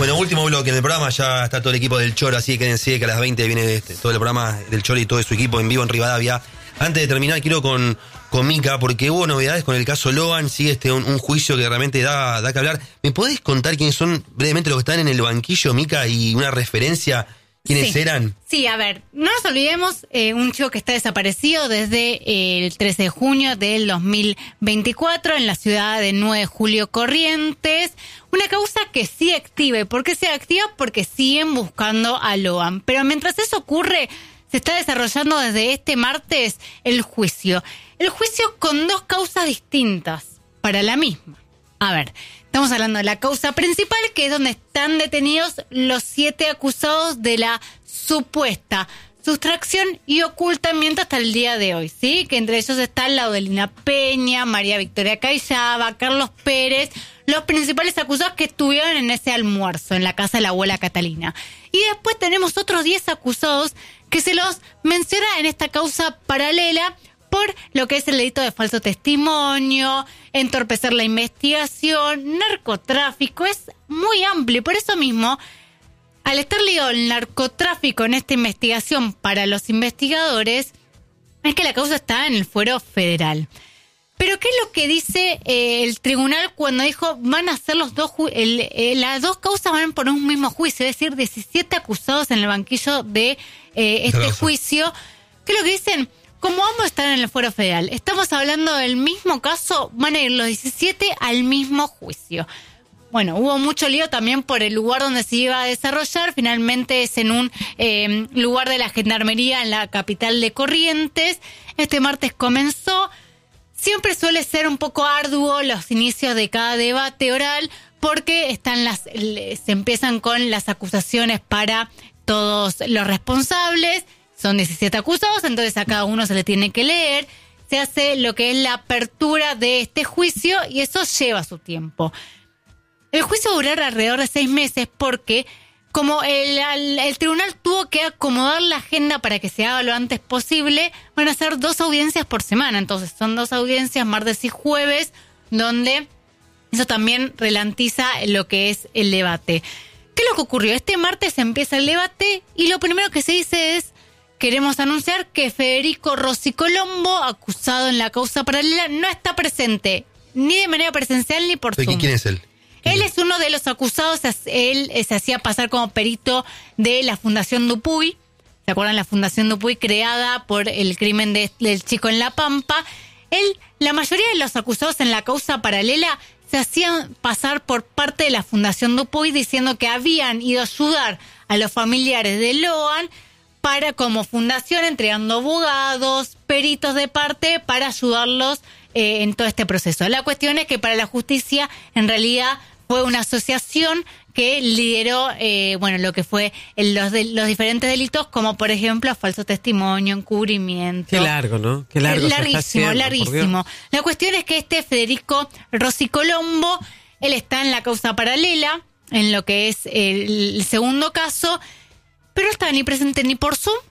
Bueno, último bloque del programa, ya está todo el equipo del Choro, así que quédense que a las 20 viene todo el programa del Choro y todo su equipo en vivo en Rivadavia. Antes de terminar, quiero con Mica, porque hubo novedades con el caso Logan, sigue un juicio que realmente da que hablar. ¿Me podés contar quiénes son brevemente los que están en el banquillo, Mica, y una referencia? ¿Quiénes eran? Sí, a ver, no nos olvidemos, un chico que está desaparecido desde el 13 de junio del 2024 en la ciudad de 9 de Julio, Corrientes. Una causa que sigue activa. ¿Y por qué sigue activa? Porque siguen buscando a Logan. Pero mientras eso ocurre, se está desarrollando desde este martes el juicio. El juicio con dos causas distintas para la misma. A ver, estamos hablando de la causa principal, que es donde están detenidos los 7 acusados de la supuesta sustracción y ocultamiento hasta el día de hoy, ¿sí? Que entre ellos están Laudelina Peña, María Victoria Cayaba, Carlos Pérez, los principales acusados que estuvieron en ese almuerzo en la casa de la abuela Catalina. Y después tenemos otros 10 acusados que se los menciona en esta causa paralela por lo que es el delito de falso testimonio, entorpecer la investigación, narcotráfico. Es muy amplio. Por eso mismo, al estar ligado el narcotráfico en esta investigación para los investigadores, es que la causa está en el fuero federal. Pero ¿qué es lo que dice el tribunal cuando dijo van a ser los dos las dos causas van por un mismo juicio? Es decir, 17 acusados en el banquillo de este juicio. ¿Qué es lo que dicen? Como ambos están en el fuero federal, estamos hablando del mismo caso, van a ir los 17 al mismo juicio. Bueno, hubo mucho lío también por el lugar donde se iba a desarrollar. Finalmente es en un lugar de la Gendarmería en la capital de Corrientes. Este martes comenzó. Siempre suele ser un poco arduo los inicios de cada debate oral porque se empiezan con las acusaciones para todos los responsables. Son 17 acusados, entonces a cada uno se le tiene que leer. Se hace lo que es la apertura de este juicio y eso lleva su tiempo. El juicio va a durar alrededor de 6 meses porque como el tribunal tuvo que acomodar la agenda para que se haga lo antes posible, van a ser 2 audiencias por semana. Entonces son 2 audiencias, martes y jueves, donde eso también ralentiza lo que es el debate. ¿Qué es lo que ocurrió? Este martes empieza el debate y lo primero que se dice es: queremos anunciar que Federico Rossi Colombo, acusado en la causa paralela, no está presente, ni de manera presencial ni por Zoom. ¿Quién es él? Él es uno de los acusados. Él se hacía pasar como perito de la Fundación Dupuy. ¿Se acuerdan? La Fundación Dupuy, creada por el crimen del chico en La Pampa. La mayoría de los acusados en la causa paralela se hacían pasar por parte de la Fundación Dupuy diciendo que habían ido a ayudar a los familiares de Logan como fundación, entregando abogados, peritos de parte para ayudarlos en todo este proceso. La cuestión es que para la justicia, en realidad, fue una asociación que lideró lo que fue los diferentes delitos, como por ejemplo falso testimonio, encubrimiento. Qué largo, ¿no? Qué largo. Larguísimo. La cuestión es que este Federico Rossi Colombo, él está en la causa paralela, en lo que es el segundo caso, pero no está ni presente ni por Zoom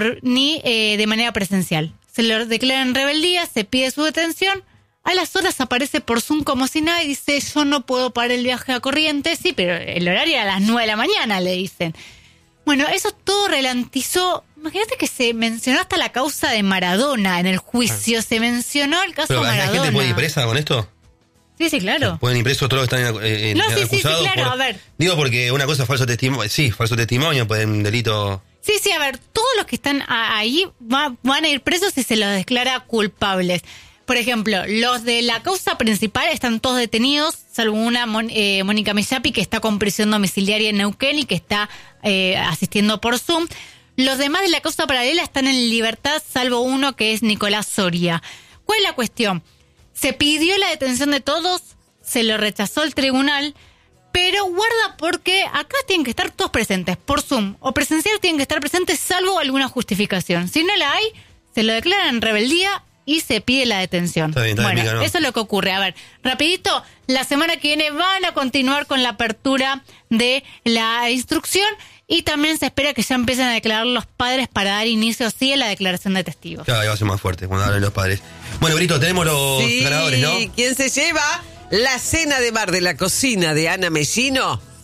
ni de manera presencial. Se lo declara en rebeldía, se pide su detención. A las horas aparece por Zoom como si nada y dice: yo no puedo parar el viaje a Corrientes. Sí, pero el horario era a las 9 de la mañana, le dicen. Bueno, eso todo ralentizó. Imagínate que se mencionó hasta la causa de Maradona en el juicio. Se mencionó el caso Maradona. ¿La gente puede ir presa con esto? Sí, claro. ¿Pueden ir presos todos los que están acusados? Sí, claro, a ver. Digo porque una cosa es falso testimonio. Sí, falso testimonio, pueden un delito... Sí, a ver, todos los que están ahí van a ir presos si se los declara culpables. Por ejemplo, los de la causa principal están todos detenidos, salvo una, Mónica Millapi, que está con prisión domiciliaria en Neuquén y que está asistiendo por Zoom. Los demás de la causa paralela están en libertad, salvo uno que es Nicolás Soria. ¿Cuál es la cuestión? Se pidió la detención de todos, se lo rechazó el tribunal, pero guarda porque acá tienen que estar todos presentes, por Zoom o presencial tienen que estar presentes salvo alguna justificación. Si no la hay, se lo declaran en rebeldía y se pide la detención. Está bien, bueno, eso es lo que ocurre. A ver, rapidito, la semana que viene van a continuar con la apertura de la instrucción y también se espera que ya empiecen a declarar los padres para dar inicio así a la declaración de testigos. Claro, va a ser más fuerte cuando hablen los padres. Bueno, Brito, tenemos los ganadores, ¿no? ¿Quién se lleva la cena de mar de la cocina de Ana Mellino?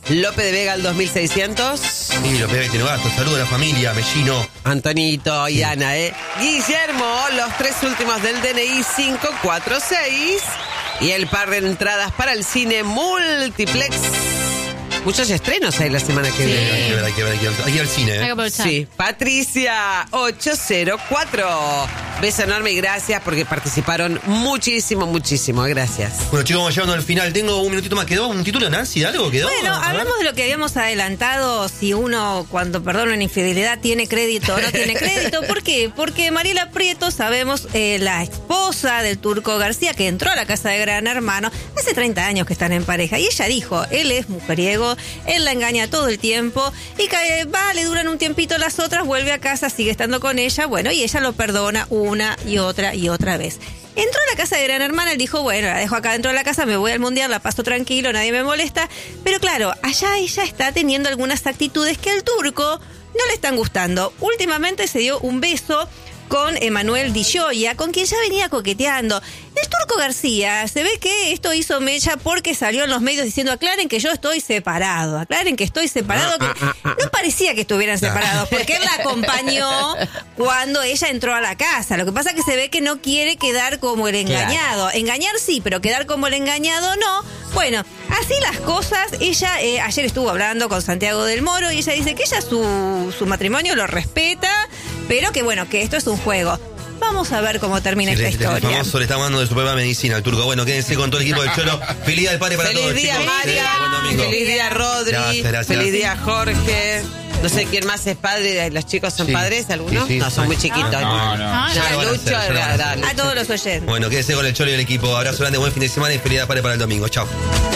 Lope de Vega al 2600. Sí, Lope de Vega tiene gasto. Saludos a la familia, Mellino. Antonito y Ana, Guillermo, los 3 últimos del DNI 546. Y el par de entradas para el cine Multiplex. Muchos estrenos hay la semana que viene. Hay que ver, hay que ir al cine. Hay que aprovechar. Sí, Patricia 804. Beso enorme y gracias porque participaron muchísimo. Gracias. Bueno, chicos, vamos llegando al final. Tengo un minutito más. ¿Quedó un título, Nancy? ¿De algo quedó? Bueno, A hablamos ver. de lo que habíamos adelantado, si uno cuando perdona una infidelidad tiene crédito o no tiene crédito. ¿Por qué? Porque Mariela Prieto, sabemos, la esposa del Turco García, que entró a la casa de Gran Hermano, hace 30 años que están en pareja. Y ella dijo, él es mujeriego, él la engaña todo el tiempo, y le duran un tiempito las otras, vuelve a casa, sigue estando con ella, bueno, y ella lo perdona una y otra vez. Entró a la casa de Gran Hermana, él dijo, bueno, la dejo acá dentro de la casa, me voy al mundial, la paso tranquilo, nadie me molesta. Pero claro, allá ella está teniendo algunas actitudes que al turco no le están gustando. Últimamente se dio un beso con Emanuel Di Gioia, con quien ya venía coqueteando. El Turco García, se ve que esto hizo mecha porque salió en los medios diciendo, aclaren que yo estoy separado, que no parecía que estuvieran separados, porque él la acompañó cuando ella entró a la casa. Lo que pasa es que se ve que no quiere quedar como el engañado. Claro. Engañar sí, pero quedar como el engañado no. Bueno, así las cosas. Ella ayer estuvo hablando con Santiago del Moro y ella dice que ella su matrimonio lo respeta, pero que bueno, que esto es un juego. Vamos a ver cómo termina esta historia. El famoso le está dando de su propia medicina al turco. Bueno, quédense con todo el equipo del Cholo. Feliz día del padre para todos. Feliz día, chicos. María. Buen domingo. Feliz día, Rodri. Gracias. Feliz día, Jorge. No sé quién más es padre. ¿Los chicos son padres? ¿Algunos? Sí, no, son muy chiquitos. No. Lucho, A todos los oyentes. Bueno, quédense con el Cholo y el equipo. Abrazo grande, buen fin de semana y feliz día del padre para el domingo. Chao.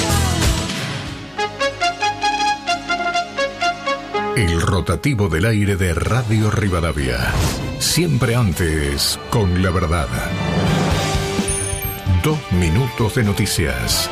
El rotativo del aire de Radio Rivadavia. Siempre antes, con la verdad. 2 minutos de noticias.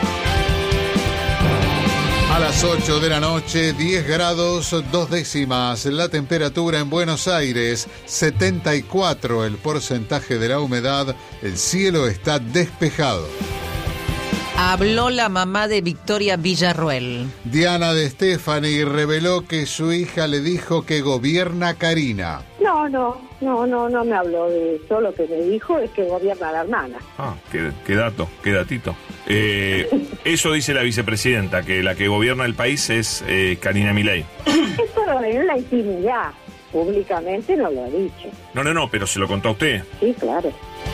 A las 8 de la noche, 10 grados 2 décimas. La temperatura en Buenos Aires, 74 el porcentaje de la humedad. El cielo está despejado. Habló la mamá de Victoria Villarruel. Diana de Stefani reveló que su hija le dijo que gobierna Karina. No me habló de eso. Lo que me dijo es que gobierna la hermana. Qué datito. Eso dice la vicepresidenta, que la que gobierna el país es Karina Milei. Eso en la intimidad, públicamente no lo ha dicho. No, pero se lo contó a usted. Sí, claro.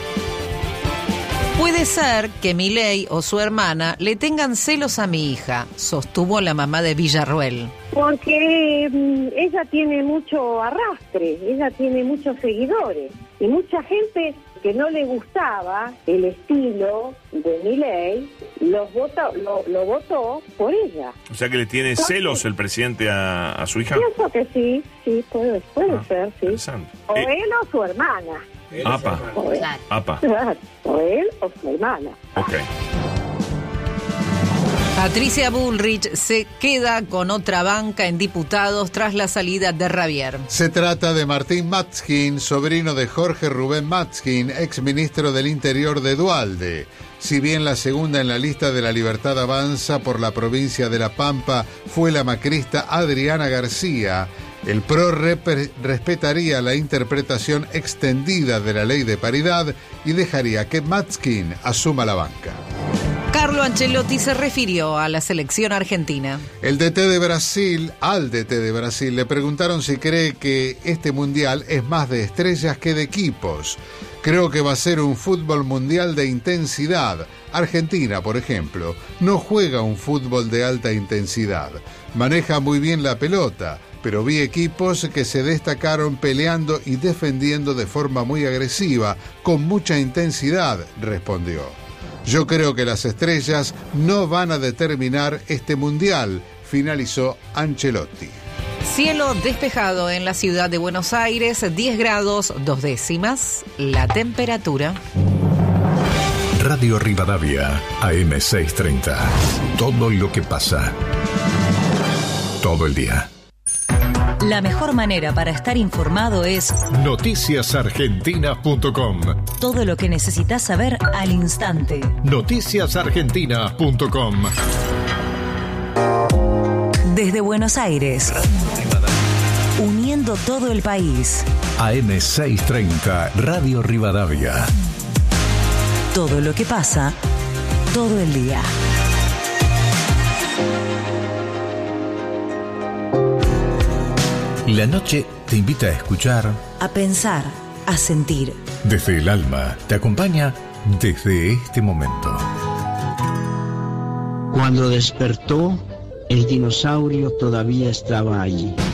Puede ser que Milei o su hermana le tengan celos a mi hija, sostuvo la mamá de Villarruel. Porque ella tiene mucho arrastre, ella tiene muchos seguidores y mucha gente que no le gustaba el estilo de Milei lo votó por ella. O sea que le tiene celos el presidente a su hija. Pienso que sí, puede ser, sí. Interesante. O él o su hermana. Apa. O él o su hermana. Ok. Patricia Bullrich se queda con otra banca en diputados tras la salida de Ravier. Se trata de Martín Matzkin, sobrino de Jorge Rubén Matzkin, exministro del Interior de Duhalde. Si bien la segunda en la lista de La Libertad Avanza por la provincia de La Pampa fue la macrista Adriana García, el PRO respetaría la interpretación extendida de la ley de paridad y dejaría que Matzkin asuma la banca. Carlo Ancelotti se refirió a la selección argentina. Al DT de Brasil, le preguntaron si cree que este mundial es más de estrellas que de equipos. Creo que va a ser un fútbol mundial de intensidad. Argentina, por ejemplo, no juega un fútbol de alta intensidad. Maneja muy bien la pelota, pero vi equipos que se destacaron peleando y defendiendo de forma muy agresiva, con mucha intensidad, respondió. Yo creo que las estrellas no van a determinar este mundial, finalizó Ancelotti. Cielo despejado en la ciudad de Buenos Aires, 10 grados 2 décimas, la temperatura. Radio Rivadavia, AM 630. Todo lo que pasa. Todo el día. La mejor manera para estar informado es noticiasargentinas.com. Todo lo que necesitas saber al instante. Noticiasargentinas.com. Desde Buenos Aires, uniendo todo el país. AM630, Radio Rivadavia. Todo lo que pasa, todo el día. La noche te invita a escuchar, A pensar, a sentir. desde el alma, te acompaña desde este momento. Cuando despertó, el dinosaurio todavía estaba allí.